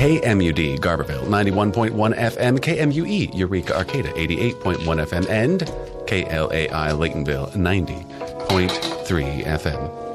KMUD Garberville 91.1 FM, KMUE Eureka Arcata 88.1 FM, and KLAI Laytonville 90.3 FM.